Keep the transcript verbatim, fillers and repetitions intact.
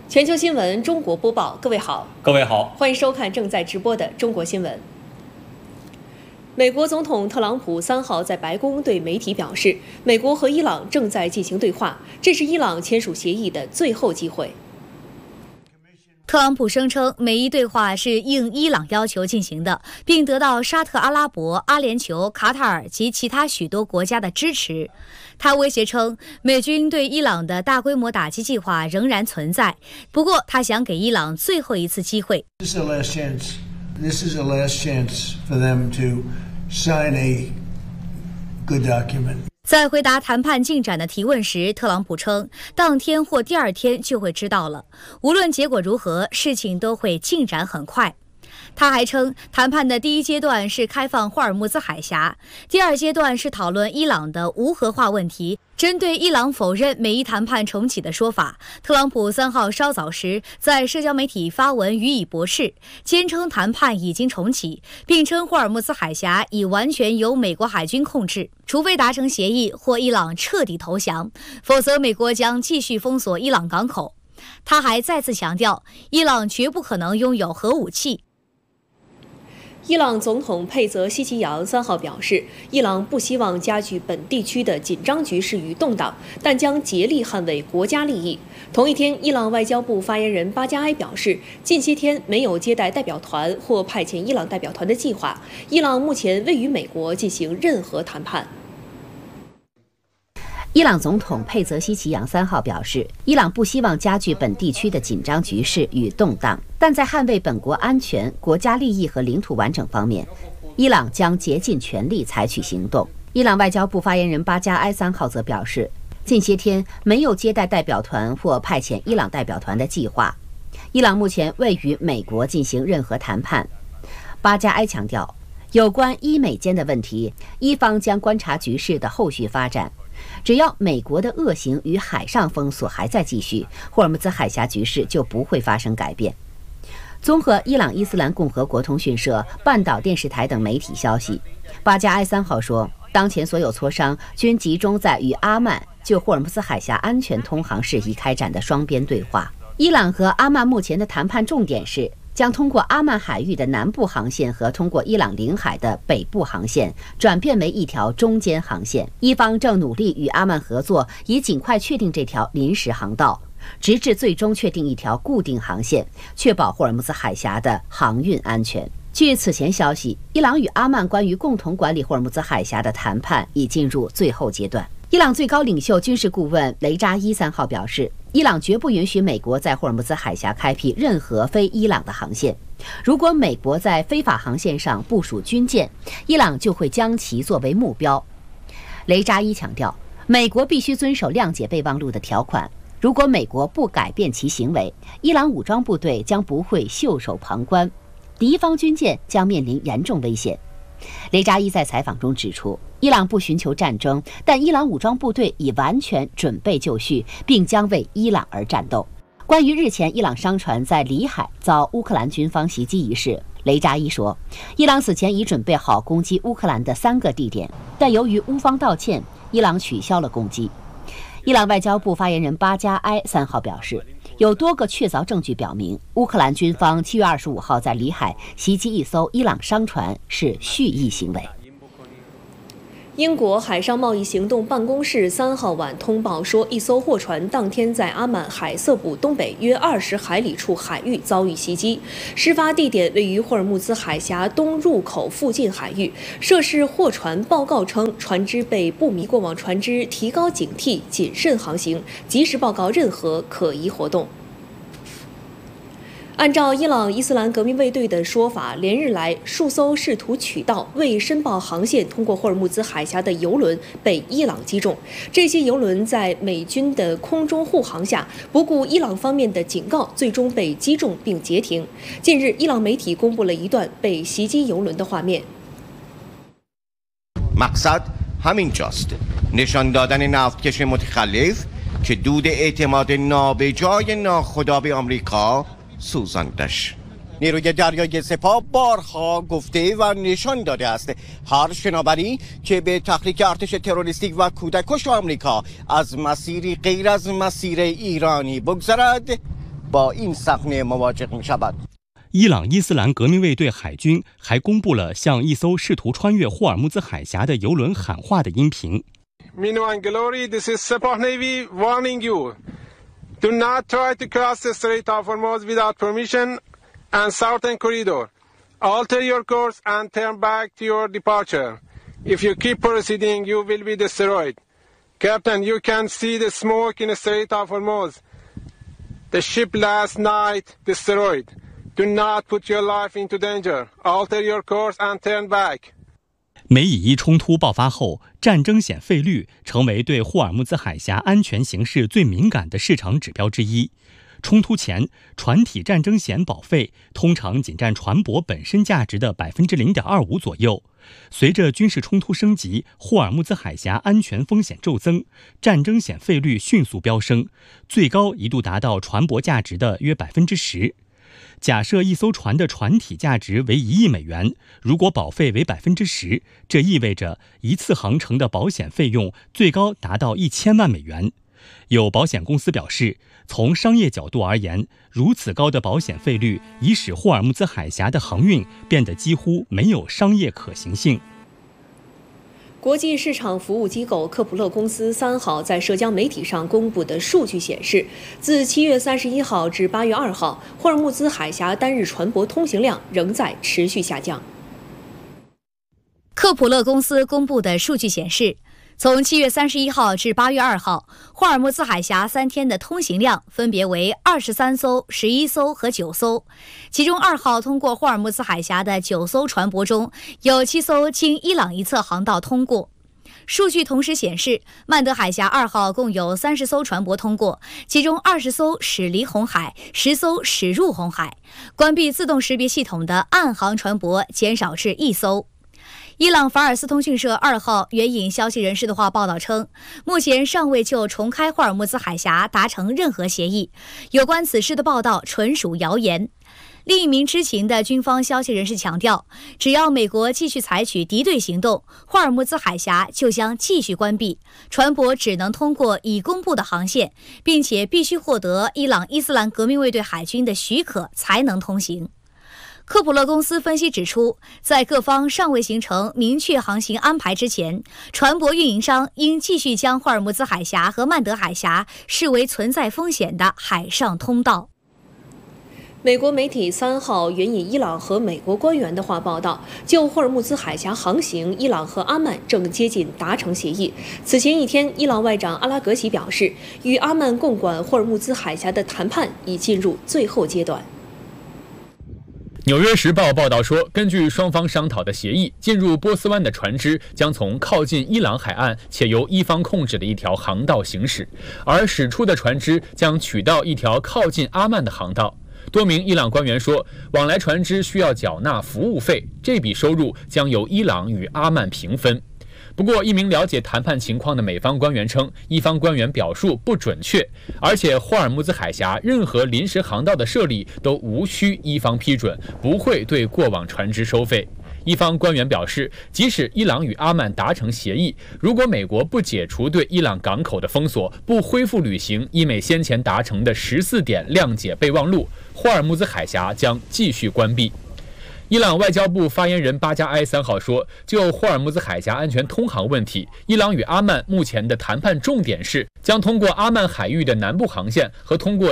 全球新闻中国播报，各位好， 各位好， 欢迎收看正在直播的中国新闻。美国总统特朗普三号在白宫对媒体表示，美国和伊朗正在进行对话，这是伊朗签署协议的最后机会。 特朗普声称，美伊对话是应伊朗要求进行的，并得到沙特阿拉伯、阿联酋、卡塔尔及其他许多国家的支持。他威胁称，美军对伊朗的大规模打击计划仍然存在，不过他想给伊朗最后一次机会。 This is a last chance. This is a last chance for them to sign a good document. 在回答谈判进展的提问时，特朗普称，当天或第二天就会知道了。无论结果如何，事情都会进展很快。他还称，谈判的第一阶段是开放霍尔木兹海峡，第二阶段是讨论伊朗的无核化问题。针对伊朗否认美伊谈判重启的说法，特朗普三号稍早时在社交媒体发文予以驳斥，坚称谈判已经重启，并称霍尔木兹海峡已完全由美国海军控制，除非达成协议或伊朗彻底投降，否则美国将继续封锁伊朗港口。他还再次强调，伊朗绝不可能拥有核武器。 伊朗总统佩泽西奇扬三号表示，伊朗不希望加剧本地区的紧张局势与动荡，但将竭力捍卫国家利益。同一天，伊朗外交部发言人巴加埃表示，近些天没有接待代表团或派遣伊朗代表团的计划。伊朗目前未与美国进行任何谈判。 伊朗总统佩泽西奇扬三号表示，伊朗不希望加剧本地区的紧张局势与动荡，但在捍卫本国安全、国家利益和领土完整方面，伊朗将竭尽全力采取行动。伊朗外交部发言人巴加埃三号则表示，近些天没有接待代表团或派遣伊朗代表团的计划。伊朗目前未与美国进行任何谈判。巴加埃强调，有关伊美间的问题，伊方将观察局势的后续发展。只要美国的恶行与海上封锁还在继续，霍尔木兹海峡局势就不会发生改变。综合伊朗伊斯兰共和国通讯社、半岛电视台等媒体消息，巴加埃三号说，当前所有磋商均集中在与阿曼就霍尔木兹海峡安全通航事宜开展的双边对话。伊朗和阿曼目前的谈判重点是将通过阿曼海域的南部航线和通过伊朗领海的北部航线转变为一条中间航线。伊方正努力与阿曼合作，以尽快确定这条临时航道，直至最终确定一条固定航线，确保霍尔木兹海峡的航运安全。据此前消息，伊朗与阿曼关于共同管理霍尔木兹海峡的谈判已进入最后阶段。伊朗最高领袖军事顾问雷扎伊三号表示，伊朗绝不允许美国在霍尔木兹海峡开辟任何非伊朗的航线。如果美国在非法航线上部署军舰，伊朗就会将其作为目标。雷扎伊强调，美国必须遵守谅解备忘录的条款。如果美国不改变其行为，伊朗武装部队将不会袖手旁观，敌方军舰将面临严重危险。雷扎伊在采访中指出，伊朗不寻求战争，但伊朗武装部队已完全准备就绪，并将为伊朗而战斗。关于日前伊朗商船在里海遭乌克兰军方袭击一事，雷扎伊说，伊朗此前已准备好攻击乌克兰的三个地点，但由于乌方道歉，伊朗取消了攻击。伊朗外交部发言人巴加埃三号表示，有多个确凿证据表明，乌克兰军方七月二十五号在里海袭击一艘伊朗商船是蓄意行为。 英国海上贸易行动办公室三号晚通报说，一艘货船当天在阿曼海瑟堡东北约二十海里处海域遭遇袭击，事发地点位于霍尔木兹海峡东入口附近海域。涉事货船报告称，船只被不明过往船只提高警惕，谨慎航行，及时报告任何可疑活动。按照伊朗伊斯兰革命卫队的说法，连日来数艘试图取道未申报航线通过霍尔木兹海峡的油轮被伊朗击中。这些油轮在美军的空中护航下，不顾伊朗方面的警告，最终被击中并截停。近日，伊朗媒体公布了一段被袭击油轮的画面。 مقصد همینجاست. نشان دادن نفتکش متخلف که دود اعتماد نابجای ناخدا به آمریکا سوزاندش. نیروی دریایی سپاه بارها گفته و نشان داده است هر شناوری که به تحریک ارتش تروریستیک و کودککش آمریکا از مسیری غیر از مسیر ایرانی بگذرد با این صحنه مواجه می‌شود。 伊朗伊斯兰革命卫队海军还公布了向一艘试图穿越霍尔木兹海峡的油轮喊话的音频。 Mino and Glory, this is Sepah Navy warning you. Do not try to cross the Strait of Hormuz without permission and southern corridor. Alter your course and turn back to your departure. If you keep proceeding, you will be destroyed. Captain, you can see the smoke in the Strait of Hormuz. The ship last night destroyed. Do not put your life into danger. Alter your course and turn back. 美以伊冲突爆发后，战争险费率成为对霍尔木兹海峡安全形势最敏感的市场指标之一。冲突前，船体战争险保费通常仅占船舶本身价值的 百分之零点二五 左右。随着军事冲突升级，霍尔木兹海峡安全风险骤增，战争险费率迅速飙升，最高一度达到船舶价值的约 百分之十。假设一艘船的船体价值为一亿美元，如果保费为 百分之十， 这意味着一次航程的保险费用最高达到一千万美元。有保险公司表示，从商业角度而言，如此高的保险费率已使霍尔木兹海峡的航运变得几乎没有商业可行性。 国际市场服务机构科普勒公司三号在社交媒体上公布的数据显示，自七月三十一号至八月二号，霍尔木兹海峡单日船舶通行量仍在持续下降。 科普勒公司公布的数据显示，从七月三十一号至八月二号，霍尔木兹海峡三天的通行量分别为二十三艘、十一艘和九艘。其中二号通过霍尔木兹海峡的九艘船舶中，有七艘经伊朗一侧航道通过。数据同时显示，曼德海峡二号共有三十艘船舶通过，其中二十艘驶离红海，十艘驶入红海。关闭自动识别系统的岸航船舶减少至一艘。伊朗法尔斯通讯社二号援引消息人士的话报道称，目前尚未就重开霍尔木兹海峡达成任何协议，有关此事的报道纯属谣言。另一名知情的军方消息人士强调，只要美国继续采取敌对行动，霍尔木兹海峡就将继续关闭，船舶只能通过已公布的航线，并且必须获得伊朗伊斯兰革命卫队海军的许可才能通行。科普勒公司分析指出，在各方尚未形成明确航行安排之前，船舶运营商应继续将霍尔木兹海峡和曼德海峡视为存在风险的海上通道。 美国媒体三号援引伊朗和美国官员的话报道，就霍尔木兹海峡航行，伊朗和阿曼正接近达成协议。此前一天，伊朗外长阿拉格齐表示，与阿曼共管霍尔木兹海峡的谈判已进入最后阶段。 纽约时报报道说，根据双方商讨的协议，进入波斯湾的船只将从靠近伊朗海岸且由伊方控制的一条航道行驶，而驶出的船只将取到一条靠近阿曼的航道。多名伊朗官员说，往来船只需要缴纳服务费，这笔收入将由伊朗与阿曼平分。不过，一名了解谈判情况的美方官员称，伊方官员表述不准确，而且霍尔木兹海峡任何临时航道的设立都无需伊方批准，不会对过往船只收费。伊方官员表示，即使伊朗与阿曼达成协议，如果美国不解除对伊朗港口的封锁，不恢复履行伊美先前达成的十四点谅解备忘录，霍尔木兹海峡将继续关闭。伊朗外交部发言人巴加埃三号说，就霍尔木兹海峡安全通航问题，伊朗与阿曼目前的谈判重点是将通过阿曼海域的南部航线和通过